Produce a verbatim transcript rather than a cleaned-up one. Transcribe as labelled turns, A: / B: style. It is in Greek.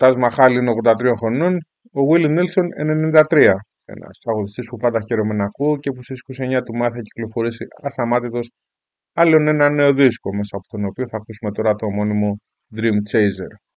A: Ταζ Μαχάλ είναι ογδόντα τρία χρονών, ο Willie Nelson ενενήντα τρία. Ένας τραγουδιστής που πάντα χαίρομαι να ακούω και που στις είκοσι εννιά του Μάρτη θα κυκλοφορήσει ασταμάτητος άλλον ένα νέο δίσκο, μέσα από τον οποίο θα ακούσουμε τώρα το ομώνυμο Dream Chaser.